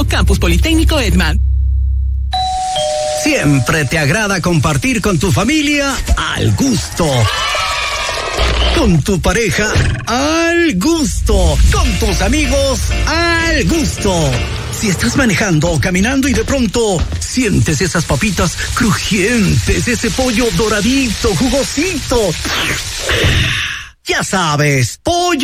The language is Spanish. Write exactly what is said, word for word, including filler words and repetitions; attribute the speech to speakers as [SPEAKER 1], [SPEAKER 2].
[SPEAKER 1] Campus Politécnico Edman.
[SPEAKER 2] Siempre te agrada compartir con tu familia al gusto. Con tu pareja al gusto. Con tus amigos al gusto. Si estás manejando o caminando y de pronto sientes esas papitas crujientes, ese pollo doradito, jugosito. Ya sabes, pollo